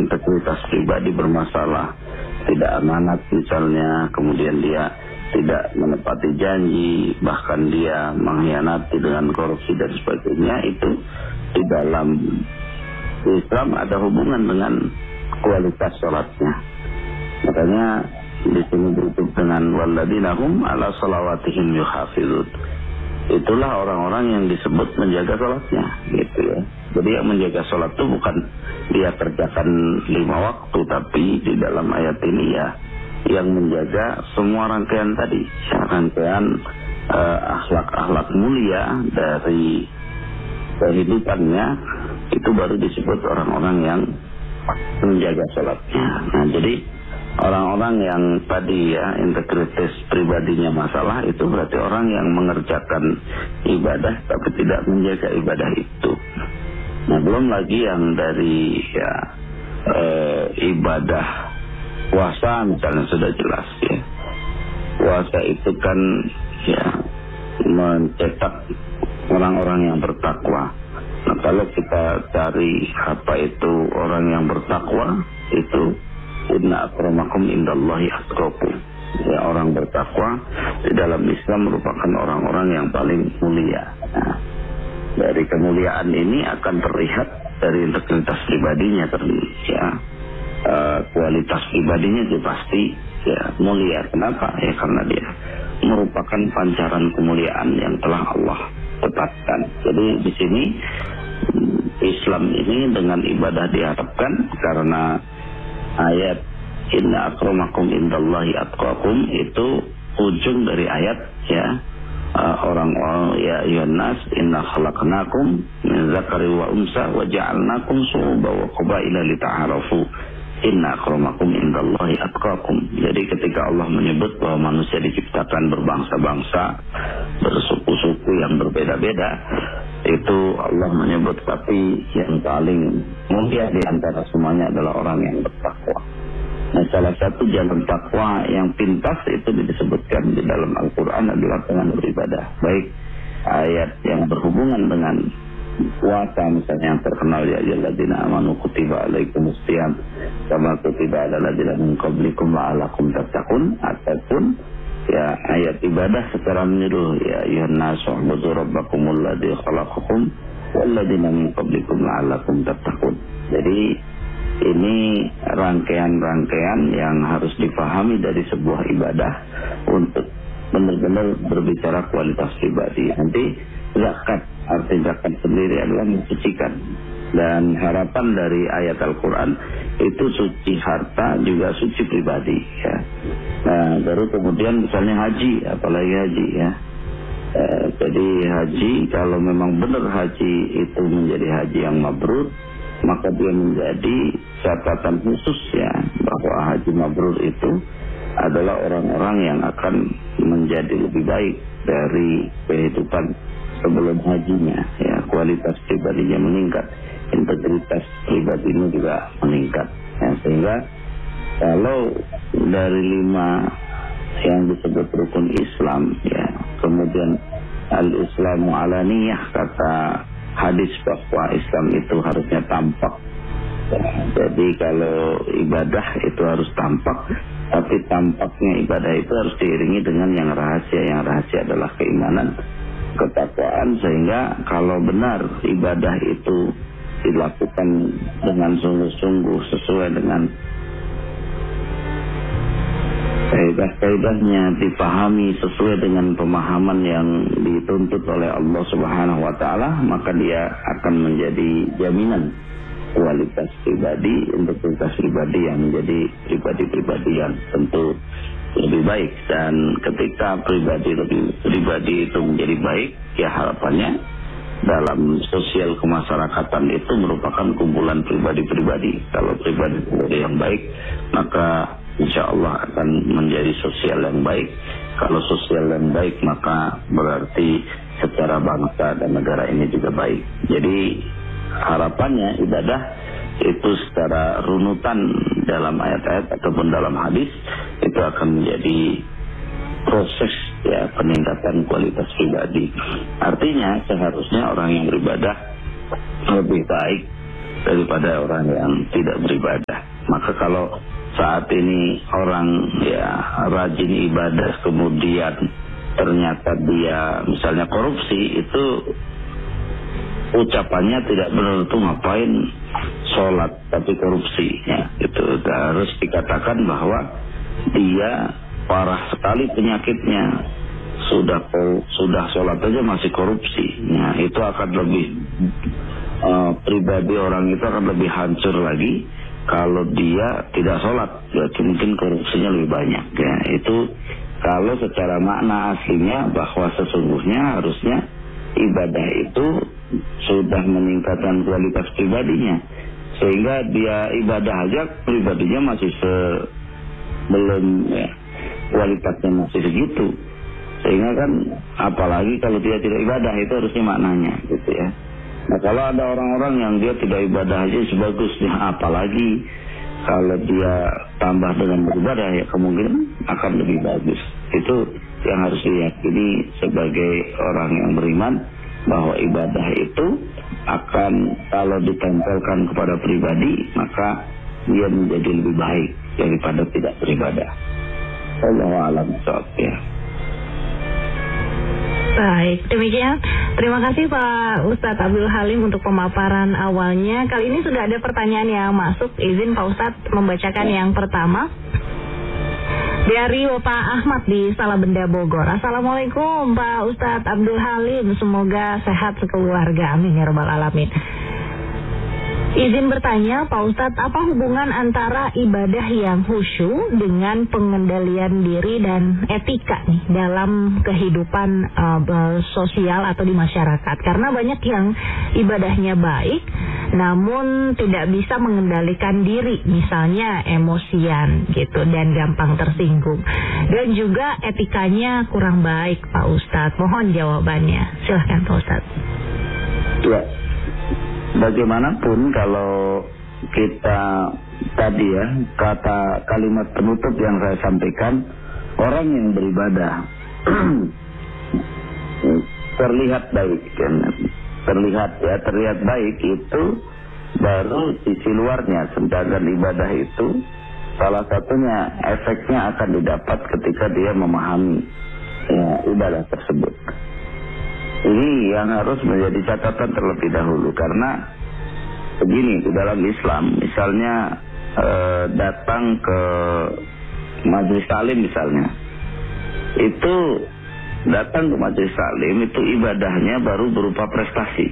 integritas pribadi bermasalah, tidak amanat misalnya, kemudian dia tidak menepati janji, bahkan dia mengkhianati dengan korupsi dan sebagainya, itu di dalam Islam ada hubungan dengan kualitas sholatnya. Makanya di sini ditutup dengan walladzina hum ala shalawatihim yuhafizun. Itulah orang-orang yang disebut menjaga sholatnya, gitu ya. Jadi yang menjaga sholat itu bukan dia kerjakan 5 waktu, tapi di dalam ayat ini ya yang menjaga semua rangkaian tadi, rangkaian akhlak-akhlak mulia dari kehidupannya, itu baru disebut orang-orang yang menjaga sholatnya. Nah, jadi orang-orang yang tadi ya integritas pribadinya masalah, itu berarti orang yang mengerjakan ibadah tapi tidak menjaga ibadah itu. Nah, belum lagi yang dari ya ibadah puasa misalnya sudah jelas ya. Puasa itu kan ya mencetak orang-orang yang bertakwa. Nah, kalau kita cari apa itu orang yang bertakwa, itu inna akramakum indallahi atqakum. Ya, orang bertakwa di dalam Islam merupakan orang-orang yang paling mulia. Nah, dari kemuliaan ini akan terlihat dari integritas pribadinya terdiri ya. Kualitas pribadinya juga pasti ya mulia. Kenapa? Ya karena dia merupakan pancaran kemuliaan yang telah Allah tetapkan. Jadi di sini Islam ini dengan ibadah diharapkan, karena ayat inna akramakum indallahi atqakum itu ujung dari ayat ya, orang-orang ya ayyuhan nas inna khalaqnakum min dzakari wa unsa wa ja'alnakum syu'uban wa qabaila lita'arafu inna akramakum indallahi atqakum. Jadi ketika Allah menyebut bahwa manusia diciptakan berbangsa-bangsa, bersuku-suku yang berbeda-beda, itu Allah menyebut tapi yang paling mulia di antara semuanya adalah orang yang bertakwa. Nah, salah satu jalan takwa yang pintas itu disebutkan di dalam Al-Quran adalah dengan beribadah. Baik ayat yang berhubungan dengan puasa misalnya yang terkenal ya ayyuhalladzina amanu kutiba alaikumus shiyam kama kutiba alal ladzina min qablikum la'allakum tattaqun, ataupun ya ayat ibadah secara menyeluruh ya ayyuhan nasu u'budu rabbakumul ladzi khalaqakum wal ladzina min qablikum la'allakum tattaqun. Jadi ini rangkaian-rangkaian yang harus dipahami dari sebuah ibadah untuk benar-benar berbicara kualitas pribadi. Nanti zakat, arti zakat sendiri adalah mensucikan, dan harapan dari ayat Al-Quran itu suci harta juga suci pribadi ya. Nah, baru kemudian misalnya haji, apalagi haji ya. Jadi haji, kalau memang benar haji itu menjadi haji yang mabrur, maka dia menjadi catatan khusus ya, bahwa haji mabrur itu adalah orang-orang yang akan menjadi lebih baik dari kehidupan sebelum hajinya ya, kualitas pribadinya meningkat, integritas pribadinya juga meningkat ya. Sehingga kalau dari 5 yang disebut rukun Islam ya, kemudian al-Islamu ala niyah, kata hadis bahwa Islam itu harusnya tampak ya. Jadi kalau ibadah itu harus tampak, tapi tampaknya ibadah itu harus diiringi dengan yang rahasia. Yang rahasia adalah keimanan, ketakwaan, sehingga kalau benar ibadah itu dilakukan dengan sungguh-sungguh sesuai dengan kaidah-kaidahnya, dipahami sesuai dengan pemahaman yang dituntut oleh Allah Subhanahu wa taala, maka dia akan menjadi jaminan kualitas pribadi, integritas pribadi yang menjadi pribadi-pribadi yang tentu lebih baik. Dan ketika pribadi itu menjadi baik, ya harapannya dalam sosial kemasyarakatan itu merupakan kumpulan pribadi-pribadi. Kalau pribadi yang baik, maka insya Allah akan menjadi sosial yang baik. Kalau sosial yang baik, maka berarti secara bangsa dan negara ini juga baik. Jadi harapannya ibadah itu secara runutan dalam ayat-ayat ataupun dalam hadis itu akan menjadi proses ya peningkatan kualitas pribadi. Artinya seharusnya orang yang beribadah lebih baik daripada orang yang tidak beribadah. saat ini orang ya rajin ibadah kemudian ternyata dia misalnya korupsi, itu ucapannya tidak benar, itu ngapain sholat tapi korupsi ya, itu harus dikatakan bahwa dia parah sekali penyakitnya, sudah sholat aja masih korupsi. Nah, itu akan lebih pribadi orang itu akan lebih hancur lagi kalau dia tidak sholat, berarti mungkin korupsinya lebih banyak ya. Itu kalau secara makna aslinya bahwa sesungguhnya harusnya ibadah itu sudah meningkatkan kualitas pribadinya, sehingga dia ibadah aja pribadinya masih belum ya, kualitasnya masih segitu, sehingga kan apalagi kalau dia tidak ibadah, itu harusnya maknanya gitu ya. Nah, kalau ada orang-orang yang dia tidak ibadah aja sebagusnya, apalagi kalau dia tambah dengan beribadah, ya kemungkinan akan lebih bagus. Itu yang harus diyakini sebagai orang yang beriman, bahwa ibadah itu akan kalau ditempelkan kepada pribadi, maka dia menjadi lebih baik daripada tidak beribadah. Wallahu a'lam bishawab ya. Baik, demikian. Terima kasih Pak Ustadz Abdul Halim untuk pemaparan awalnya. Kali ini sudah ada pertanyaan yang masuk. Izin Pak Ustadz membacakan yang pertama. Dari Bapak Ahmad di Salabenda Bogor. Assalamualaikum Pak Ustadz Abdul Halim. Semoga sehat sekeluarga. Amin ya rabbal alamin. Izin bertanya Pak Ustadz, apa hubungan antara ibadah yang khusyuk dengan pengendalian diri dan etika nih dalam kehidupan sosial atau di masyarakat? Karena banyak yang ibadahnya baik namun tidak bisa mengendalikan diri, misalnya emosian gitu dan gampang tersinggung, dan juga etikanya kurang baik Pak Ustadz. Mohon jawabannya, silahkan Pak Ustadz. Ya, bagaimanapun kalau kita tadi ya, kata kalimat penutup yang saya sampaikan, orang yang beribadah terlihat baik kan, terlihat baik itu baru sisi luarnya. Sedangkan ibadah itu salah satunya efeknya akan didapat ketika dia memahami ya, ibadah tersebut. Ini yang harus menjadi catatan terlebih dahulu, karena begini, di dalam Islam misalnya datang ke majelis taklim misalnya, itu datang ke majelis taklim itu ibadahnya baru berupa prestasi.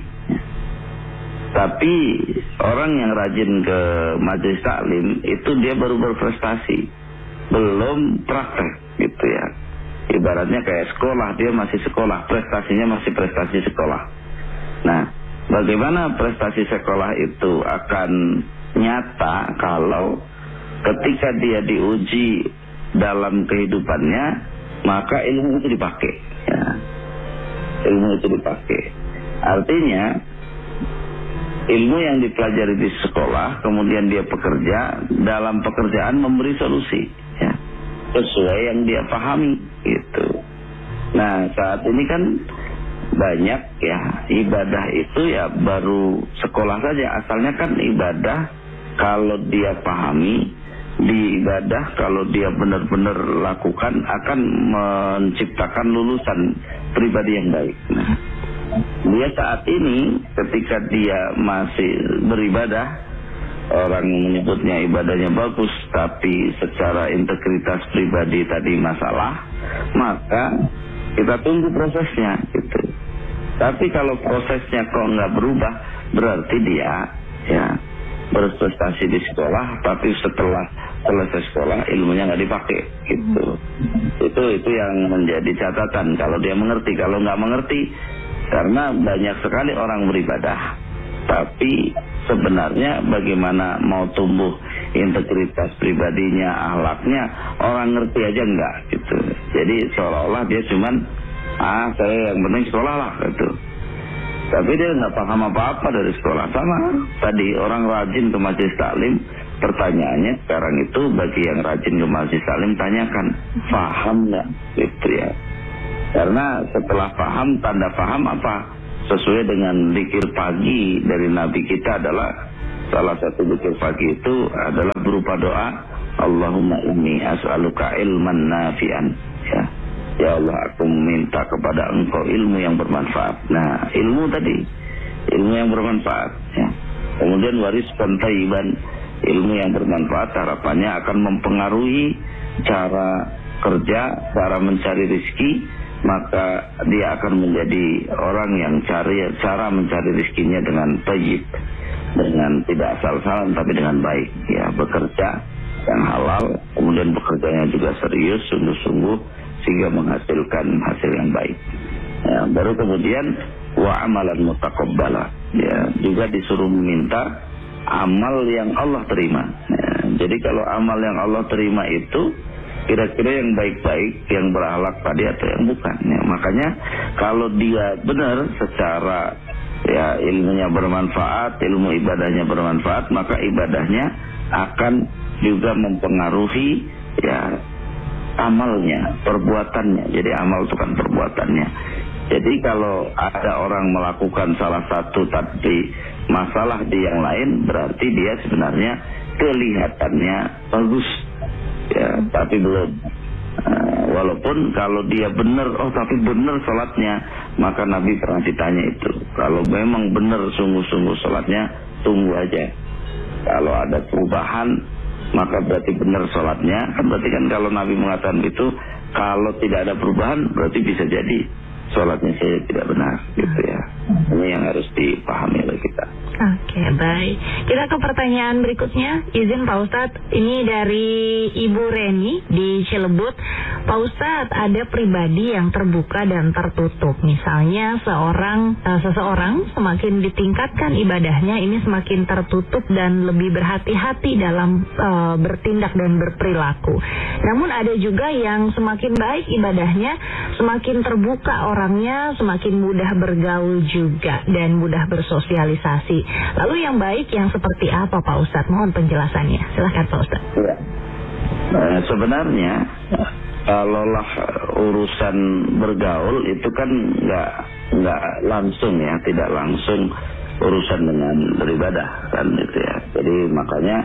Tapi orang yang rajin ke majelis taklim itu dia baru berprestasi, belum praktek gitu ya. Ibaratnya kayak sekolah, dia masih sekolah, prestasinya masih prestasi sekolah. Nah, bagaimana prestasi sekolah itu akan nyata kalau ketika dia diuji dalam kehidupannya, maka ilmu itu dipakai ya. Ilmu itu dipakai, artinya ilmu yang dipelajari di sekolah kemudian dia bekerja, dalam pekerjaan memberi solusi ya, sesuai yang dia pahami gitu. Nah, saat ini kan banyak ya ibadah itu ya baru sekolah saja, asalnya kan ibadah kalau dia pahami, di ibadah kalau dia benar-benar lakukan akan menciptakan lulusan pribadi yang baik. Nah, dia saat ini ketika dia masih beribadah, orang menyebutnya ibadahnya bagus, tapi secara integritas pribadi tadi masalah, maka kita tunggu prosesnya gitu. Tapi kalau prosesnya kok nggak berubah, berarti dia ya berprestasi di sekolah, tapi setelah selesai sekolah ilmunya nggak dipakai gitu. Itu yang menjadi catatan kalau dia mengerti. Kalau nggak mengerti, karena banyak sekali orang beribadah, tapi sebenarnya bagaimana mau tumbuh integritas pribadinya, akhlaknya, orang ngerti aja enggak gitu. Jadi seolah-olah dia cuman saya yang penting sekolah lah gitu. Tapi dia nggak paham apa-apa dari sekolah. Sama tadi orang rajin ke majelis taklim, pertanyaannya sekarang itu bagi yang rajin ke majelis taklim, tanyakan paham nggak gitu ya. Karena setelah paham, tanda paham apa? Sesuai dengan zikir pagi dari Nabi kita adalah salah satu zikir pagi itu adalah berupa doa Allahumma inni as'aluka ilman nafi'an. Ya Allah, aku minta kepada Engkau ilmu yang bermanfaat. Nah, ilmu tadi, ilmu yang bermanfaat. Ya. Kemudian warizqan thayyiban, ilmu yang bermanfaat harapannya akan mempengaruhi cara kerja, cara mencari rezeki, maka dia akan menjadi orang yang cara mencari rezekinya dengan thayyib, dengan tidak asal-asalan tapi dengan baik. Ya, bekerja yang halal, kemudian bekerjanya juga serius, sungguh-sungguh, sehingga menghasilkan hasil yang baik. Ya, baru kemudian wa amalan mutaqabbala, ya, juga disuruh meminta amal yang Allah terima. Ya, jadi kalau amal yang Allah terima itu kira-kira yang baik-baik, yang berakhlak tadi atau yang bukan. Ya, makanya kalau dia benar secara ya ilmunya bermanfaat, ilmu ibadahnya bermanfaat, maka ibadahnya akan juga mempengaruhi ya amalnya, perbuatannya. Jadi amal itu kan perbuatannya. Jadi kalau ada orang melakukan salah satu tapi masalah di yang lain, berarti dia sebenarnya kelihatannya bagus, ya, tapi belum. Walaupun kalau dia benar, tapi benar sholatnya, maka Nabi pernah ditanya itu. Kalau memang benar sungguh-sungguh sholatnya, tunggu aja. Kalau ada perubahan, maka berarti benar sholatnya. Kan berarti kan kalau Nabi mengatakan itu, kalau tidak ada perubahan, berarti bisa jadi sholatnya saya tidak benar, gitu ya. Ini yang harus dipahami oleh kita. Oke, baik. Kita ke pertanyaan berikutnya. Izin Pak Ustadz, ini dari Ibu Reni di Cilebut. Pak Ustadz, ada pribadi yang terbuka dan tertutup. Misalnya seseorang semakin ditingkatkan ibadahnya, ini semakin tertutup dan lebih berhati-hati dalam bertindak dan berperilaku. Namun ada juga yang semakin baik ibadahnya, semakin terbuka orangnya, semakin mudah bergaul juga dan mudah bersosialisasi. Lalu yang baik yang seperti apa Pak Ustadz? Mohon penjelasannya. Silahkan Pak Ustadz. Ya. Sebenarnya kalaulah urusan bergaul itu kan nggak langsung ya, tidak langsung urusan dengan beribadah kan gitu ya. Jadi makanya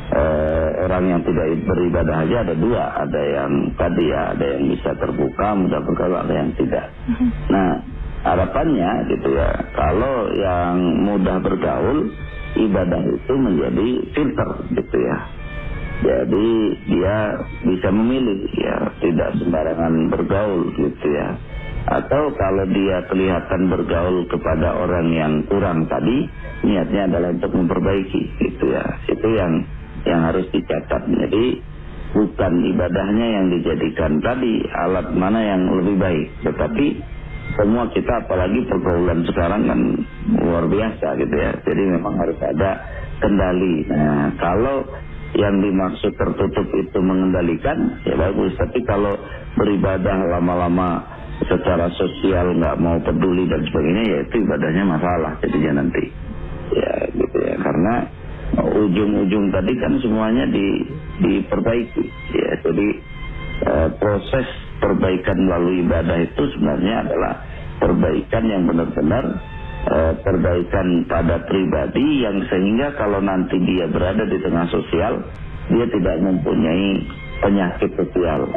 orang yang tidak beribadah aja ada dua, ada yang tadi ya, ada yang bisa terbuka mudah bergaul, ada yang tidak. Nah, harapannya gitu ya, kalau yang mudah bergaul, ibadah itu menjadi filter gitu ya. Jadi dia bisa memilih ya, tidak sembarangan bergaul gitu ya. Atau kalau dia kelihatan bergaul kepada orang yang kurang tadi, niatnya adalah untuk memperbaiki gitu ya. Itu yang harus dicatat. Jadi bukan ibadahnya yang dijadikan tadi alat mana yang lebih baik, tetapi semua kita, apalagi pergaulan sekarang kan luar biasa gitu ya. Jadi memang harus ada kendali. Nah, kalau yang dimaksud tertutup itu mengendalikan, ya bagus. Tapi kalau beribadah lama-lama secara sosial nggak mau peduli dan sebagainya, ya itu ibadahnya masalah jadinya nanti. Ya gitu ya. Karena ujung-ujung tadi kan semuanya diperbaiki. Ya, jadi proses perbaikan melalui ibadah itu sebenarnya adalah perbaikan yang benar-benar perbaikan pada pribadi, yang sehingga kalau nanti dia berada di tengah sosial, dia tidak mempunyai penyakit sosial.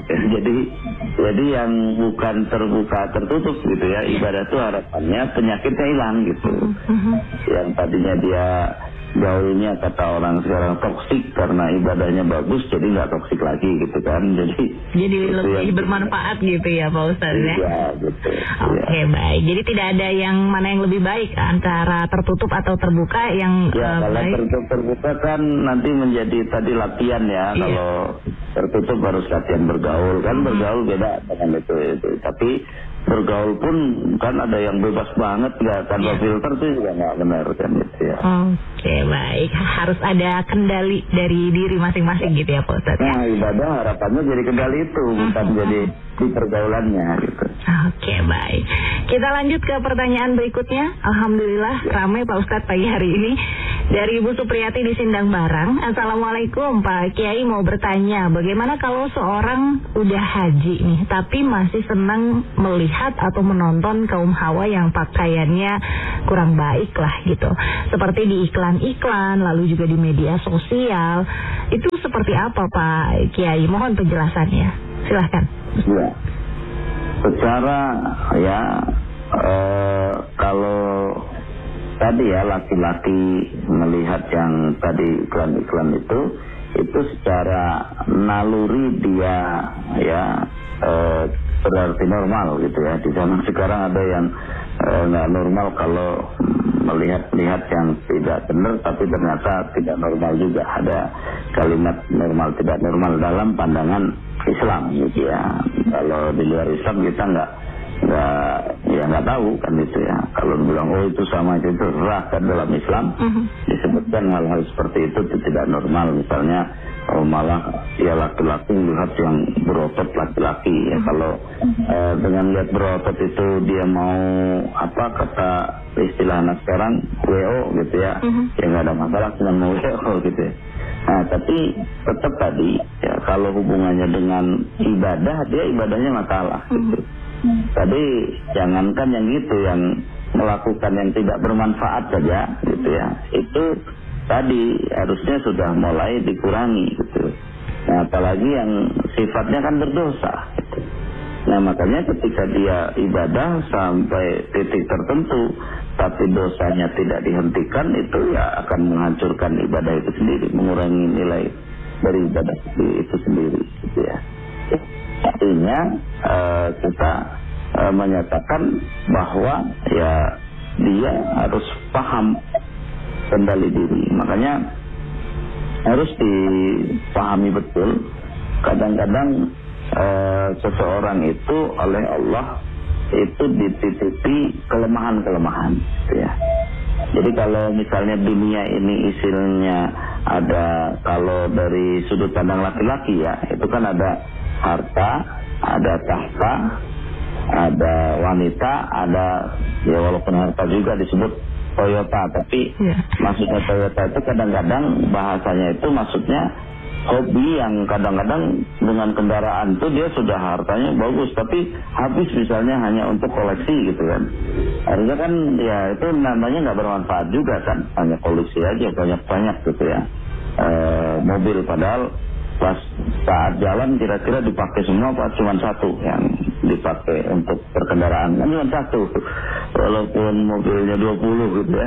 Jadi yang bukan terbuka tertutup gitu ya, ibadah itu harapannya penyakitnya hilang gitu. Yang tadinya dia gaulnya kata orang sekarang toksik karena ibadahnya bagus, jadi nggak toksik lagi gitu kan. Jadi lebih bermanfaat gitu ya Pak Ustadz ya. Iya gitu. Oke, baik. Jadi tidak ada yang mana yang lebih baik antara tertutup atau terbuka yang kalau baik. terbuka kan nanti menjadi tadi latihan ya. Iya. Kalau tertutup harus latihan bergaul kan, bergaul beda dengan itu. Tapi bergaul pun kan ada yang bebas banget nggak tanpa filter tuh juga nggak benar kan gitu ya. Oke, baik. Harus ada kendali dari diri masing-masing gitu ya Pak Ustadz. Nah, ibadah harapannya jadi kendali itu, bukan jadi di pergaulannya gitu. Oke, baik. Kita lanjut ke pertanyaan berikutnya. Alhamdulillah ramai Pak Ustadz pagi hari ini. Dari Ibu Supriyati di Sindang Barang. Assalamualaikum Pak Kiai, mau bertanya, bagaimana kalau seorang udah haji nih, tapi masih senang melihat atau menonton kaum hawa yang pakaiannya kurang baik lah gitu, seperti di iklan-iklan, lalu juga di media sosial. Itu seperti apa Pak Kiai? Mohon penjelasannya. Silahkan. Ya, secara ya kalau tadi ya laki-laki melihat yang tadi iklan-iklan itu secara naluri dia ya berarti normal gitu ya. Di zaman sekarang ada yang nggak normal kalau melihat yang tidak benar, tapi ternyata tidak normal juga. Ada kalimat normal tidak normal dalam pandangan Islam gitu ya. Kalau di luar Islam kita nggak tahu kan itu ya. Kalau bilang oh itu sama itu terserah, kan dalam Islam disebutkan hal-hal seperti itu tidak normal. Misalnya malah ya laki-laki melihat yang berotot laki-laki ya. Kalau dengan lihat berotot itu dia mau apa kata istilah anak sekarang WO gitu ya, ya nggak ada masalah cuma mau WO gitu ya. Nah tapi tetap tadi ya kalau hubungannya dengan ibadah, dia ibadahnya masalah gitu. Tadi jangankan yang gitu, yang melakukan yang tidak bermanfaat saja gitu ya, itu tadi harusnya sudah mulai dikurangi gitu. Nah apalagi yang sifatnya kan berdosa gitu. Nah makanya ketika dia ibadah sampai titik tertentu tapi dosanya tidak dihentikan, itu ya akan menghancurkan ibadah itu sendiri, mengurangi nilai dari ibadah itu sendiri gitu ya. Artinya kita menyatakan bahwa ya dia harus paham kendali diri. Makanya harus dipahami betul. Kadang-kadang seseorang itu oleh Allah itu dititipi kelemahan-kelemahan gitu ya. Jadi kalau misalnya dunia ini isinya ada, kalau dari sudut pandang laki-laki ya, itu kan ada harta, ada tahta, ada wanita, ada ya walaupun harta juga disebut Toyota, tapi maksudnya Toyota itu kadang-kadang bahasanya itu maksudnya hobi yang kadang-kadang dengan kendaraan itu dia sudah hartanya bagus, tapi habis misalnya hanya untuk koleksi gitu kan. Harusnya kan ya itu namanya nggak bermanfaat juga kan, hanya koleksi aja banyak-banyak gitu ya. Mobil padahal pas saat jalan kira-kira dipakai semua apa cuma satu yang dipakai untuk perkendaraan, kan cuma satu walaupun mobilnya 20 gitu ya.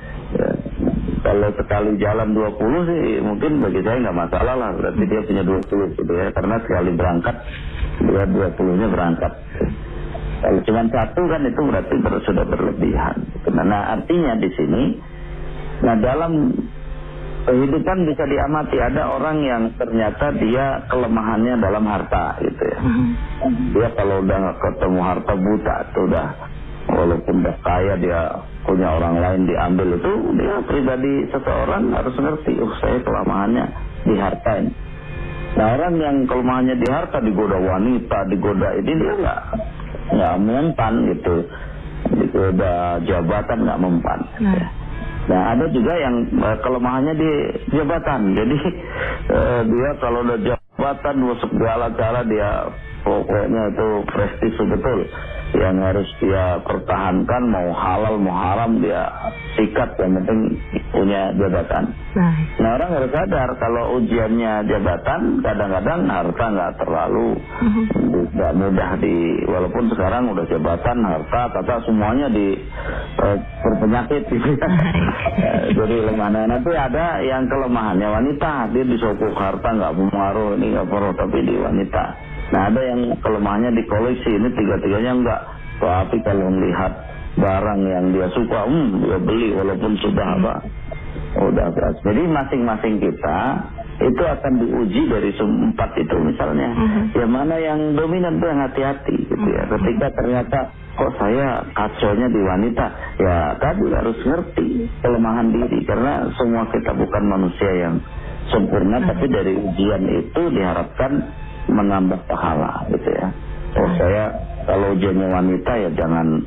Kalau sekali jalan 20 sih mungkin bagi saya nggak masalah lah, berarti dia punya 20 gitu ya, karena sekali berangkat dia 20-nya berangkat. Kalau cuma satu kan itu berarti sudah berlebihan. Nah artinya di sini, nah dalam kehidupan bisa diamati ada orang yang ternyata dia kelemahannya dalam harta gitu ya. Dia kalau udah ketemu harta buta itu udah, walaupun udah kaya dia punya orang lain diambil, itu dia pribadi seseorang harus ngerti, saya kelemahannya di harta ini. Nah orang yang kelemahannya di harta, digoda wanita, digoda ini, dia nggak mempan gitu, digoda jabatan nggak mempan. Nah ada juga yang kelemahannya di jabatan, jadi dia kalau udah jabatan segala cara dia pokoknya itu prestise betul yang harus dia pertahankan, mau halal mau haram dia sikat, yang penting punya jabatan. Nah orang harus sadar kalau ujiannya jabatan, kadang-kadang harta nggak terlalu nggak mudah walaupun sekarang udah jabatan, harta, kata semuanya berpenyakit gitu ya. Jadi lemah. Nanti ada yang kelemahannya wanita, dia disokok harta nggak pengaruh, ini nggak perlu, tapi di wanita. Nah ada yang kelemahannya di koleksi, ini tiga-tiganya enggak. Tapi kalau melihat barang yang dia suka, dia beli walaupun sudah udah beras. Jadi masing-masing kita itu akan diuji dari 4 itu misalnya. Yang mana yang dominan tuh yang hati-hati gitu ya. Ketika ternyata kok saya kacaunya di wanita, ya tadi harus ngerti kelemahan diri, karena semua kita bukan manusia yang sempurna, tapi dari ujian itu diharapkan menambah pahala gitu ya. Oh saya kalau ujiannya wanita ya jangan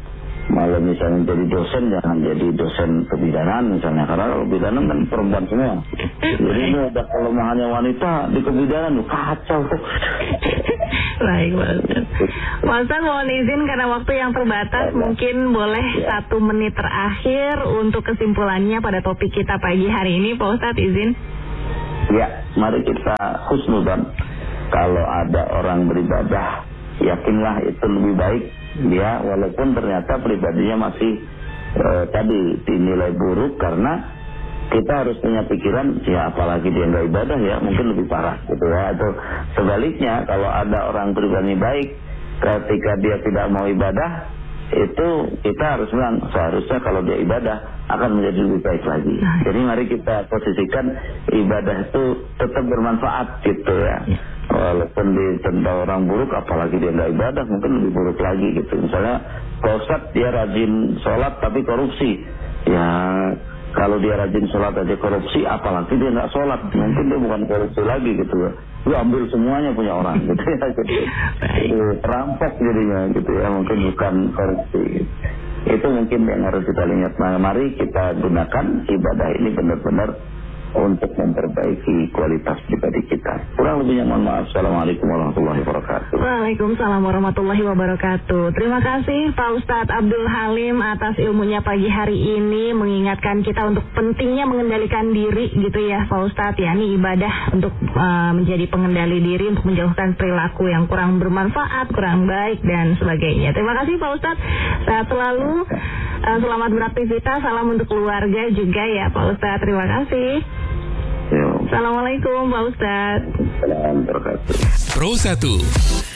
Malah misalnya jadi dosen, jangan jadi dosen kebidanan misalnya, karena kalau kebidanan kan perempuan semua. Jadi ini udah kelemahannya wanita di kebidanan, kacau. Baik, Pak Ustadz mohon izin karena waktu yang terbatas, mungkin boleh 1 menit terakhir untuk kesimpulannya pada topik kita pagi hari ini, Pak Ustadz izin. Ya, mari kita husnudzon. Kalau ada orang beribadah, yakinlah itu lebih baik dia, walaupun ternyata pribadinya masih tadi dinilai buruk, karena kita harus punya pikiran, ya apalagi dia nggak ibadah ya mungkin lebih parah gitu ya. Atau sebaliknya, kalau ada orang pribadi baik, ketika dia tidak mau ibadah, itu kita harus bilang seharusnya kalau dia ibadah akan menjadi lebih baik lagi. Jadi mari kita posisikan ibadah itu tetap bermanfaat gitu ya. Walaupun ditentang orang buruk, apalagi dia nggak ibadah mungkin lebih buruk lagi gitu. Misalnya Pak Ustadz dia rajin sholat tapi korupsi, ya kalau dia rajin sholat aja korupsi, apalagi dia nggak sholat, mungkin dia bukan korupsi lagi gitu ya. Dia ambil semuanya punya orang gitu ya, jadi perampok jadinya gitu ya, mungkin bukan korupsi gitu. Itu mungkin yang harus kita lihat. Nah, mari kita gunakan ibadah ini benar-benar untuk memperbaiki kualitas pribadi kita. Kurang lebihnya mohon maaf. Assalamualaikum warahmatullahi wabarakatuh. Waalaikumsalam warahmatullahi wabarakatuh. Terima kasih Pak Ustadz Abdul Halim atas ilmunya pagi hari ini, mengingatkan kita untuk pentingnya mengendalikan diri gitu ya Pak Ustadz, yakni ibadah untuk menjadi pengendali diri, untuk menjauhkan perilaku yang kurang bermanfaat, kurang baik dan sebagainya. Terima kasih Pak Ustadz, sehat selalu, selamat beraktivitas, salam untuk keluarga juga ya Pak Ustadz. Terima kasih. Assalamualaikum Pak Ustadz. Assalamualaikum warahmatullahi wabarakatuh. Pro 1